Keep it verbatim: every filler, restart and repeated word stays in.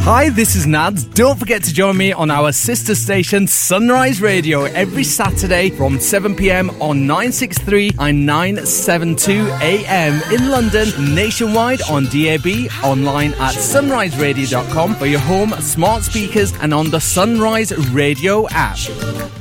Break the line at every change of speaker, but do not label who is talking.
Hi, this is Nads. Don't forget to join me on our sister station Sunrise Radio every Saturday from seven p.m. on nine sixty-three and nine seventy-two a m in London, nationwide on D A B, online at sunrise radio dot com for your home, smart speakers and on the Sunrise Radio app.